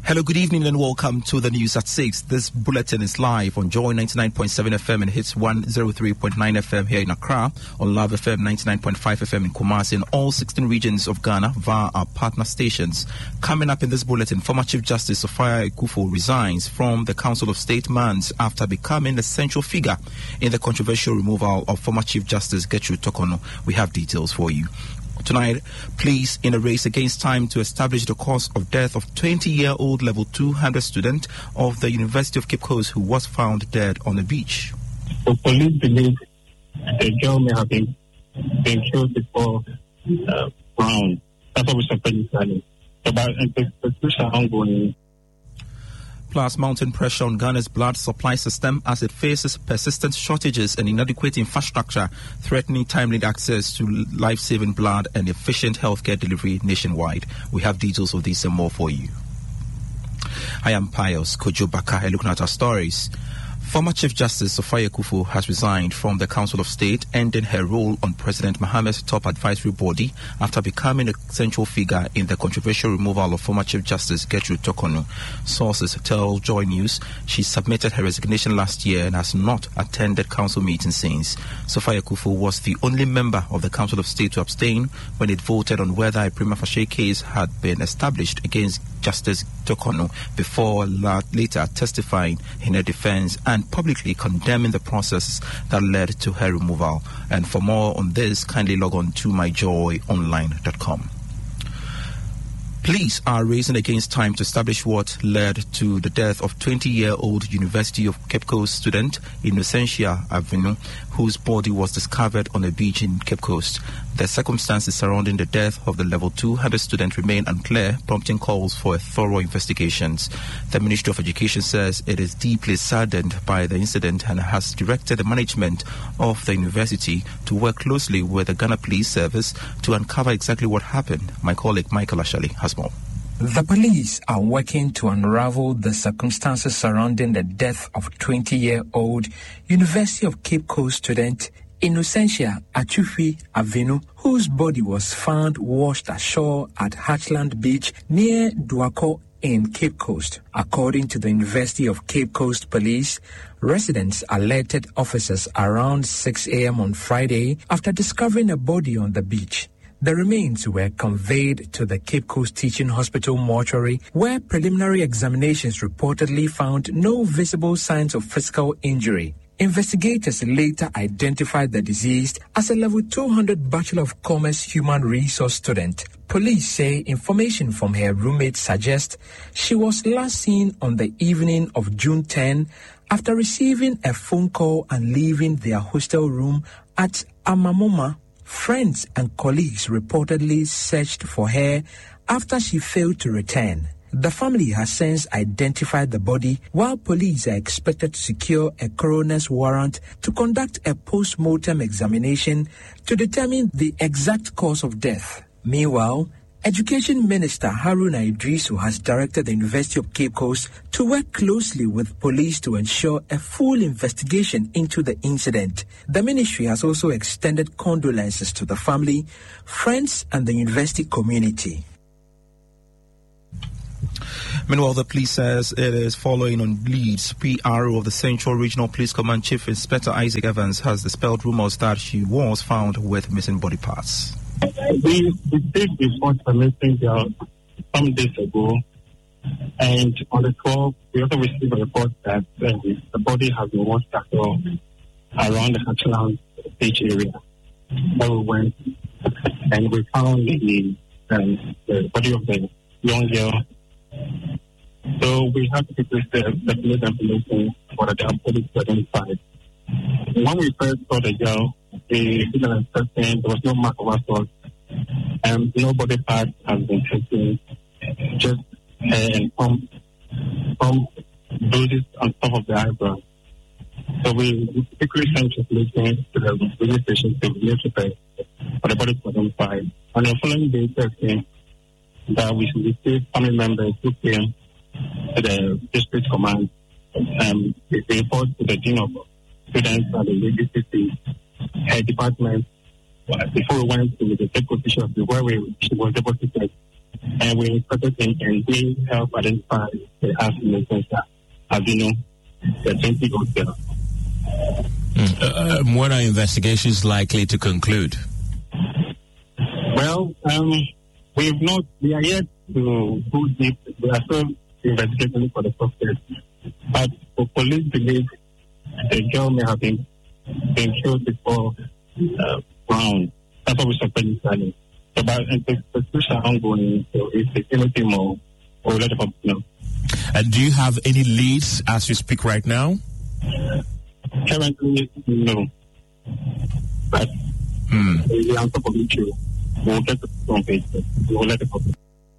Hello, good evening and welcome to the news at 6. This bulletin is live on Joy 99.7 FM and hits 103.9 FM here in Accra, on Love FM 99.5 FM in Kumasi, and all 16 regions of Ghana via our partner stations. Coming up in this bulletin, former Chief Justice Sophia Akufo resigns from the Council of State months after becoming a central figure in the controversial removal of former Chief Justice Gertrude Torkornoo. We have details for you. Tonight, police in a race against time to establish the cause of death of 20-year-old level 200 student of the University of Cape Coast who was found dead on the beach. The police believe the girl may have been killed before drowned. That's what we suspect. But the are ongoing. Plus, mounting pressure on Ghana's blood supply system as it faces persistent shortages and inadequate infrastructure, threatening timely access to life-saving blood and efficient healthcare delivery nationwide. We have details of this and more for you. I am Pius Kojo Baka, looking at our stories. Former Chief Justice Sophia Akufo has resigned from the Council of State, ending her role on President Mahama's top advisory body after becoming a central figure in the controversial removal of former Chief Justice Gertrude Torkornoo. Sources tell Joy News she submitted her resignation last year and has not attended council meetings since. Sophia Akufo was the only member of the Council of State to abstain when it voted on whether a prima facie case had been established against Justice Torkornoo before later testifying in her defense and publicly condemning the process that led to her removal. And for more on this, kindly log on to myjoyonline.com. Police are racing against time to establish what led to the death of 20-year-old University of Cape Coast student Innocentia Avenue, whose body was discovered on a beach in Cape Coast. The circumstances surrounding the death of the level 200 student remain unclear, prompting calls for a thorough investigations. The Ministry of Education says it is deeply saddened by the incident and has directed the management of the university to work closely with the Ghana Police Service to uncover exactly what happened. My colleague Michael Ashali has more. The police are working to unravel the circumstances surrounding the death of 20-year-old University of Cape Coast student Innocentia Achufi Avenue, whose body was found washed ashore at Hatchland Beach near Duako in Cape Coast. According to the University of Cape Coast Police, residents alerted officers around 6 a.m. on Friday after discovering a body on the beach. The remains were conveyed to the Cape Coast Teaching Hospital mortuary, where preliminary examinations reportedly found no visible signs of physical injury. Investigators later identified the deceased as a level 200 Bachelor of Commerce Human Resource student. Police say information from her roommate suggests she was last seen on the evening of June 10 after receiving a phone call and leaving their hostel room at Amamoma. Friends and colleagues reportedly searched for her after she failed to return. The family has since identified the body, while police are expected to secure a coroner's warrant to conduct a post-mortem examination to determine the exact cause of death. Meanwhile, Education Minister Haruna Idrisu has directed the University of Cape Coast to work closely with police to ensure a full investigation into the incident. The ministry has also extended condolences to the family, friends, and the university community. Meanwhile, the police says it is following on leads. PRO of the Central Regional Police Command, Chief Inspector Isaac Evans, has dispelled rumors that she was found with missing body parts. We did report a missing girl some days ago, and on the 12th, we also received a report that the body has been washed ashore around the Hatchland Beach area. Where we went, and we found the body of the young girl. So we have to speculate information for the body to identify. When we first saw the girl, the physical inspection, there was no mark of assault, and no body parts has been taken, just and some bruises on top of the eyebrow. So we quickly sent information to the police station to notify for the body to identify. On the following day, Thursday, that we received family members who came to the district command and they report to the dean of students at the UGCC department before we went to the state position where she was deposited and we inspected him, and they helped identify the house in Essential Avino, the 20-year-old girl. When are investigations likely to conclude? Well, we are yet to go deep. We are still investigating for the suspect. But the police believe the girl may have been killed before round. That's what we suspect initially. So, but the investigation are ongoing. So if there's anything more, we'll let the public know. Do you have any leads as you speak right now? Currently, no. But we are on top of the issue. We'll get the front page. We'll let the public.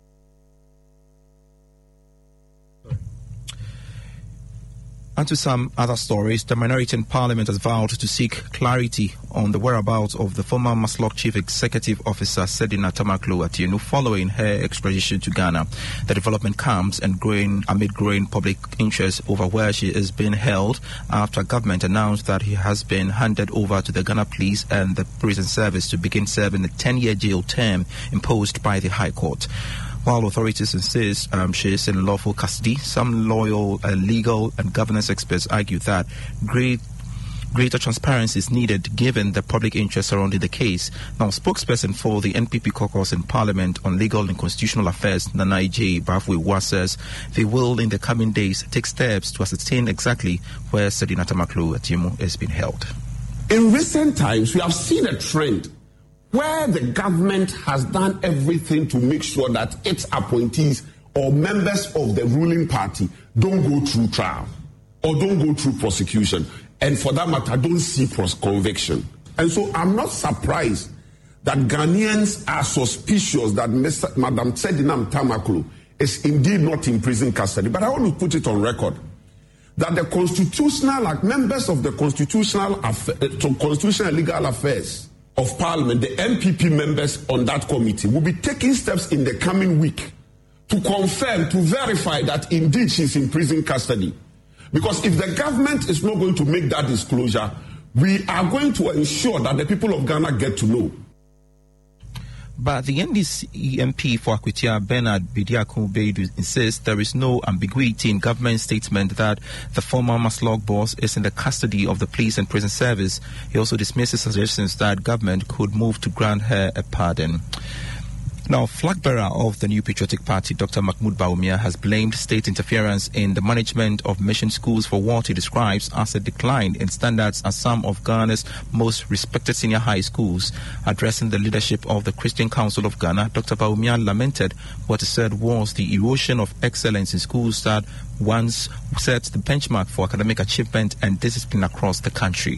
And to some other stories, the minority in Parliament has vowed to seek clarity on the whereabouts of the former Maslok Chief Executive Officer Sedina Tamaklo Atieno following her extradition to Ghana. The development comes and amid growing public interest over where she is being held after government announced that he has been handed over to the Ghana Police and the Prison Service to begin serving a 10-year jail term imposed by the High Court. While authorities insist she is in lawful custody, some loyal legal and governance experts argue that greater transparency is needed given the public interest surrounding the case. Now, spokesperson for the NPP caucus in Parliament on Legal and Constitutional Affairs, Nana J. Bafwe, says they will in the coming days take steps to ascertain exactly where Sedina Tamaklo Atieno is being held. In recent times, we have seen a trend where the government has done everything to make sure that its appointees or members of the ruling party don't go through trial or don't go through prosecution, and for that matter, don't see conviction. And so I'm not surprised that Ghanaians are suspicious that Madam Sedina Tamaklo is indeed not in prison custody. But I want to put it on record that the members of the Constitutional and Legal Affairs of Parliament, the MPP members on that committee, will be taking steps in the coming week to confirm, to verify that indeed she's in prison custody. Because if the government is not going to make that disclosure, we are going to ensure that the people of Ghana get to know. But the NDC MP for Akwitia, Bernard Bidiakun-Beidu, insists there is no ambiguity in government statement that the former Maslok boss is in the custody of the police and prison service. He also dismisses suggestions that government could move to grant her a pardon. Now, flag bearer of the New Patriotic Party, Dr. Mahmoud Bawumia, has blamed state interference in the management of mission schools for what he describes as a decline in standards at some of Ghana's most respected senior high schools. Addressing the leadership of the Christian Council of Ghana, Dr. Bawumia lamented what he said was the erosion of excellence in schools that once set the benchmark for academic achievement and discipline across the country.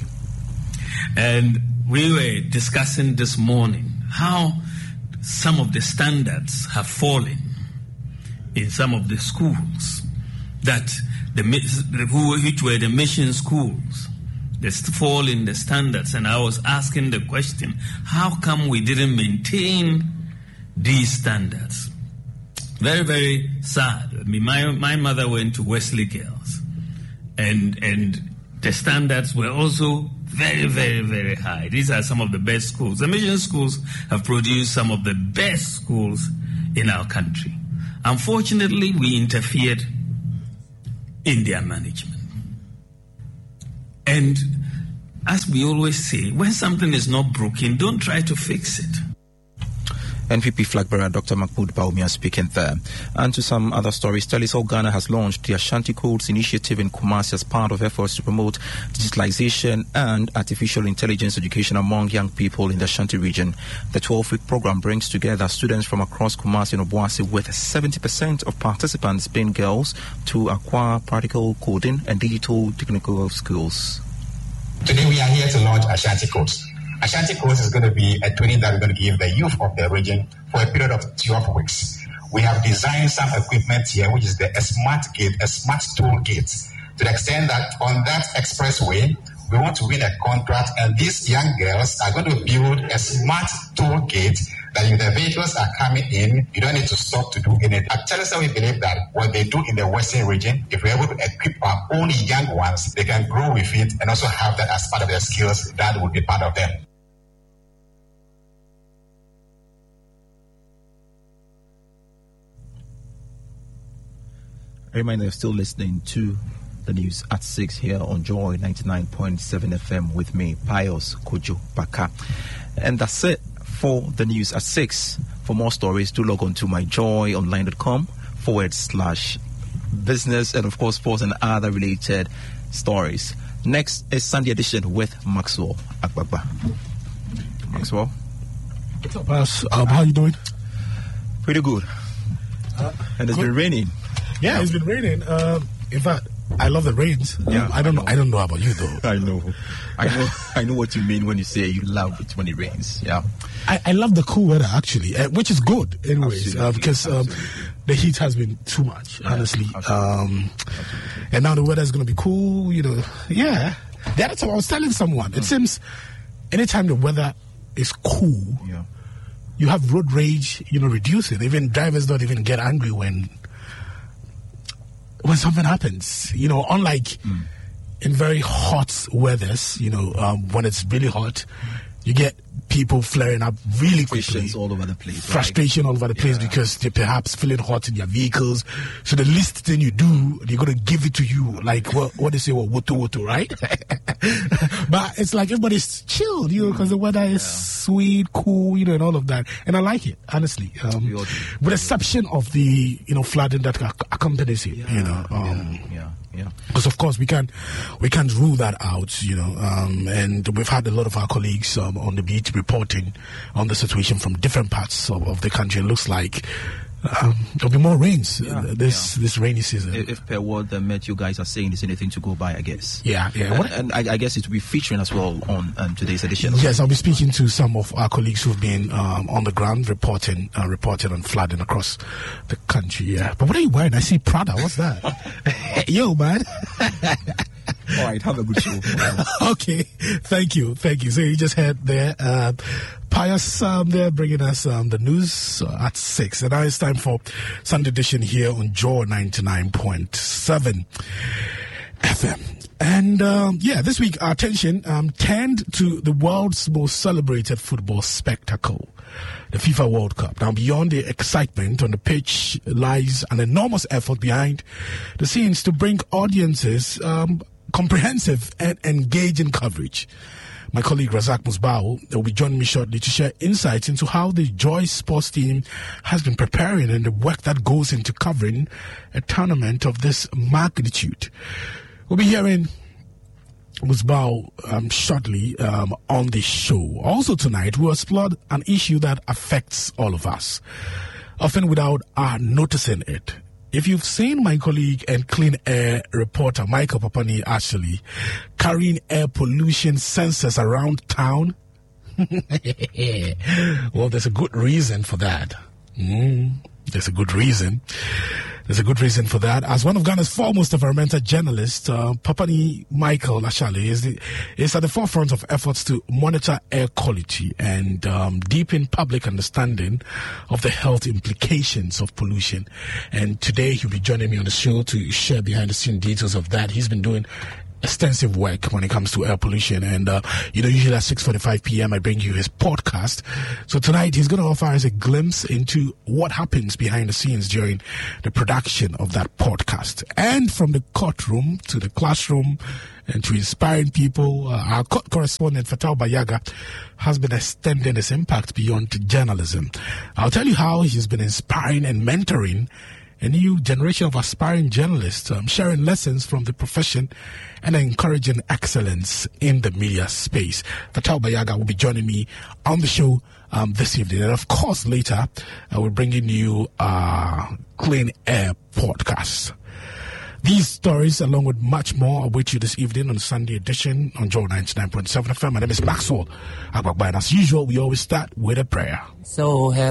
And we were discussing this morning how some of the standards have fallen in some of the schools which were the mission schools. They fall in the standards, and I was asking the question, how come we didn't maintain these standards? Very, very sad. I mean, my mother went to Wesley Girls, and the standards were also very, very, very high. These are some of the best schools. The mission schools have produced some of the best schools in our country. Unfortunately, we interfered in their management. And as we always say, when something is not broken, don't try to fix it. NPP flag bearer Dr. Mahmoud Bawumia speaking there. And to some other stories, Telecel Ghana has launched the Ashanti Codes initiative in Kumasi as part of efforts to promote digitalization and artificial intelligence education among young people in the Ashanti region. The 12-week program brings together students from across Kumasi and Obuasi, with 70% of participants being girls, to acquire practical coding and digital technical skills. Today we are here to launch Ashanti Codes. Ashanti Codes is going to be a training that we're going to give the youth of the region for a period of 12 weeks. We have designed some equipment here, which is a smart tool gate, to the extent that on that expressway, we want to win a contract, and these young girls are going to build a smart toll gate that if the vehicles are coming in, you don't need to stop to do anything. At Telecel, we believe that what they do in the Western region, if we're able to equip our own young ones, they can grow with it and also have that as part of their skills. That would be part of them. I remind you, you're still listening to the news at 6 here on Joy 99.7 FM with me, Pius Kojo Baka. And that's it for the news at 6. For more stories, do log on to myjoyonline.com/business and, of course, sports and other related stories. Next is Sunday edition with Maxwell Agbagba. Maxwell. What's up, Pius? How you doing? Pretty good. And it's been raining. Yeah, it's been raining. In fact, I love the rains. I don't know about you though. I know what you mean when you say you love it when it rains. Yeah, I love the cool weather actually, which is good anyways, because the heat has been too much, honestly. And now the weather is going to be cool. Yeah. The other time I was telling someone, it seems anytime the weather is cool, you have road rage, reducing. Even drivers don't even get angry when something happens, unlike in very hot weathers, when it's really hot, you get people flaring up really quickly. All over the place. Frustration all over the place because they're perhaps feeling hot in their vehicles. So the least thing you do, they're going to give it to you, like what they say, woto, right? But it's like everybody's chilled, because the weather is sweet, cool, and all of that. And I like it, honestly. With the exception of the, flooding that accompanies it, Because of course we can't rule that out, and we've had a lot of our colleagues on the beat reporting on the situation from different parts of the country. It looks like there'll be more rains this rainy season. If per what the Met you guys are saying is anything to go by, I guess. Yeah. And I guess it will be featuring as well on today's edition. Yes, I'll be speaking to some of our colleagues who've been on the ground reporting on flooding across the country. Yeah, but what are you wearing? I see Prada. What's that? Yo, man. All right, have a good show. Okay, thank you. So you just heard there, Pius there bringing us the news at 6. And now it's time for Sunday edition here on Joy 99.7 FM. And this week our attention turned to the world's most celebrated football spectacle, the FIFA World Cup. Now, beyond the excitement on the pitch lies an enormous effort behind the scenes to bring audiences comprehensive and engaging coverage. My colleague Razak Musbao will be joining me shortly to share insights into how the Joy Sports team has been preparing and the work that goes into covering a tournament of this magnitude. We'll be hearing Musbao shortly on the show. Also tonight, we'll explore an issue that affects all of us, often without our noticing it. If you've seen my colleague and clean air reporter Michael Papani actually carrying air pollution sensors around town, well, there's a good reason for that. There's a good reason. For that. As one of Ghana's foremost environmental journalists, Papani Michael Ashale is at the forefront of efforts to monitor air quality and deepen public understanding of the health implications of pollution. And today he'll be joining me on the show to share behind-the-scenes details of that. He's been doing extensive work when it comes to air pollution, and usually at 6:45 p.m. I bring you his podcast. So tonight he's going to offer us a glimpse into what happens behind the scenes during the production of that podcast. And from the courtroom to the classroom and to inspiring people, our court correspondent Fatal Bayaga has been extending his impact beyond journalism. I'll tell you how he's been inspiring and mentoring a new generation of aspiring journalists, sharing lessons from the profession and encouraging excellence in the media space. Fatal Bayaga will be joining me on the show this evening. And of course, later, we're bringing you Clean Air Podcast. These stories, along with much more, await you this evening on Sunday edition on Joy 99.7 FM. My name is Maxwell Agbagba, and as usual, we always start with a prayer. So